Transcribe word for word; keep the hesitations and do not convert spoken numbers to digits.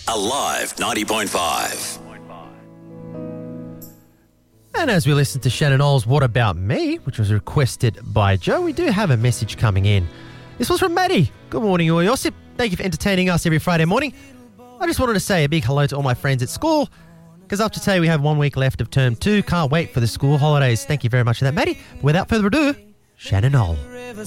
Alive ninety point five. And as we listen to Shannon Knowles' What About Me, which was requested by Joe, we do have a message coming in. This was from Maddie. Good morning, Oyosip. Thank you for entertaining us every Friday morning. I just wanted to say a big hello to all my friends at school, because up to today we have one week left of term two. Can't wait for the school holidays. Thank you very much for that, Maddie. But without further ado, Shannon Knowles.